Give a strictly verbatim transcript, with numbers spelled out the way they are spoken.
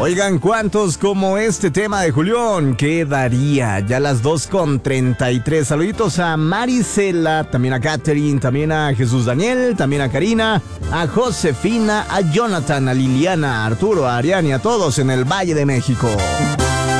Oigan, ¿cuántos como este tema de Julián? ¿Qué daría? Ya las dos con treinta y tres. Saluditos a Marisela, también a Catherine, también a Jesús Daniel, también a Karina, a Josefina, a Jonathan, a Liliana, a Arturo, a Ariane, a todos en el Valle de México.